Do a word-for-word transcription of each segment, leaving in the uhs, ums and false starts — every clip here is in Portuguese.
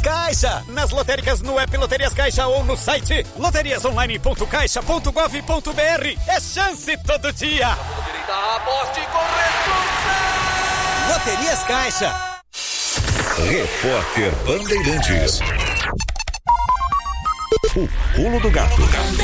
Caixa. Nas lotéricas, no app Loterias Caixa ou no site loterias online ponto caixa ponto gov ponto br. É chance todo dia. Aposte com responsabilidade. Loterias Caixa. Repórter Bandeirantes. O pulo do gato.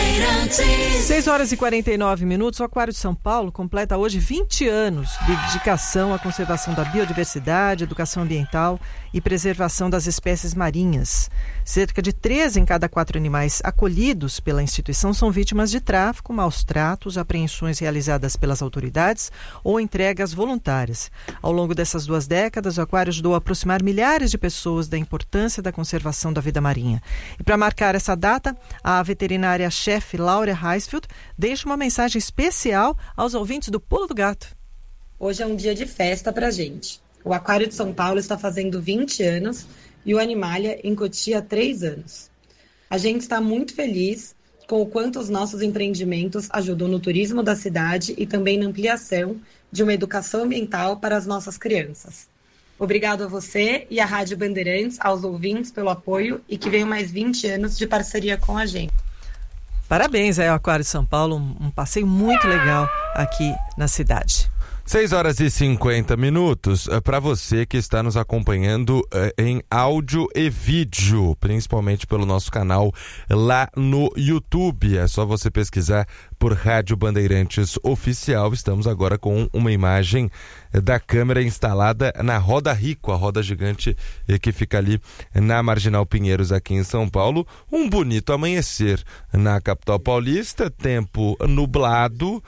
seis horas e quarenta e nove minutos. O Aquário de São Paulo completa hoje vinte anos de dedicação à conservação da biodiversidade, educação ambiental e preservação das espécies marinhas. Cerca de três em cada quatro animais acolhidos pela instituição são vítimas de tráfico, maus tratos, apreensões realizadas pelas autoridades ou entregas voluntárias. Ao longo dessas duas décadas, o Aquário ajudou a aproximar milhares de pessoas da importância da conservação da vida marinha. E para marcar essa data, a veterinária-chefe Laura Heisfeld deixa uma mensagem especial aos ouvintes do Pulo do Gato. Hoje é um dia de festa pra gente. O Aquário de São Paulo está fazendo vinte anos e o Animalia em Cotia há três anos. A gente está muito feliz com o quanto os nossos empreendimentos ajudam no turismo da cidade e também na ampliação de uma educação ambiental para as nossas crianças. Obrigado a você e à Rádio Bandeirantes, aos ouvintes pelo apoio e que venham mais vinte anos de parceria com a gente. Parabéns aí ao Aquário de São Paulo, um, um passeio muito legal aqui na cidade. seis horas e cinquenta minutos para você que está nos acompanhando uh, em áudio e vídeo, principalmente pelo nosso canal lá no YouTube. É só você pesquisar por Rádio Bandeirantes Oficial. Estamos agora com uma imagem da câmera instalada na Roda Rico, a roda gigante que fica ali na Marginal Pinheiros, aqui em São Paulo. Um bonito amanhecer na capital paulista, tempo nublado,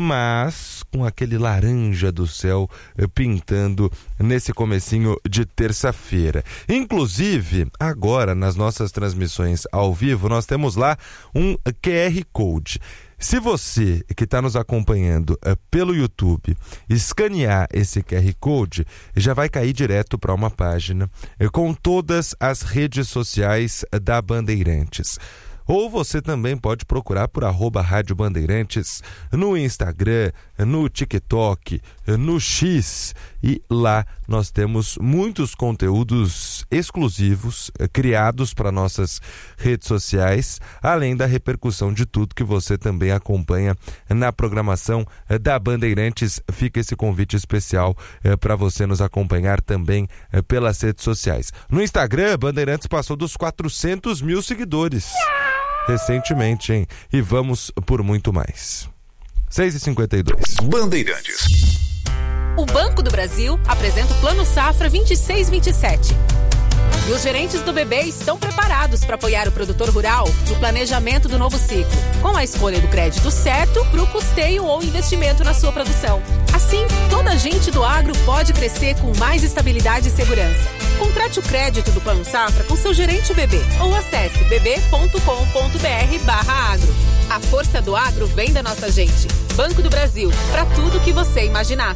mas com aquele laranja do céu pintando nesse comecinho de terça-feira. Inclusive, agora nas nossas transmissões ao vivo, nós temos lá um Q R Code. Se você que está nos acompanhando uh, pelo YouTube escanear esse Q R Code, já vai cair direto para uma página uh, com todas as redes sociais uh, da Bandeirantes. Ou você também pode procurar por arroba Rádio Bandeirantes no Instagram, no TikTok, no X. E lá nós temos muitos conteúdos exclusivos criados para nossas redes sociais, além da repercussão de tudo que você também acompanha na programação da Bandeirantes. Fica esse convite especial eh, para você nos acompanhar também eh, pelas redes sociais. No Instagram, Bandeirantes passou dos quatrocentos mil seguidores recentemente, hein? E vamos por muito mais. seis e cinquenta e dois. Bandeirantes. O Banco do Brasil apresenta o Plano Safra vinte e seis vinte e sete. E os gerentes do B B estão preparados para apoiar o produtor rural no planejamento do novo ciclo, com a escolha do crédito certo para o custeio ou investimento na sua produção. Assim, toda a gente do agro pode crescer com mais estabilidade e segurança. Contrate o crédito do Plano Safra com seu gerente B B ou acesse b b ponto com ponto b r barra agro. A força do agro vem da nossa gente. Banco do Brasil, para tudo que você imaginar.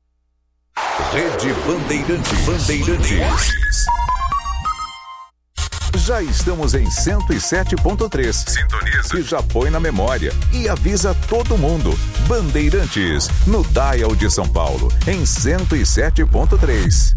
Rede Bandeirantes. Bandeirantes. Já estamos em cento e sete ponto três. Sintoniza. E já põe na memória. E avisa todo mundo. Bandeirantes, no Dial de São Paulo, em cento e sete ponto três.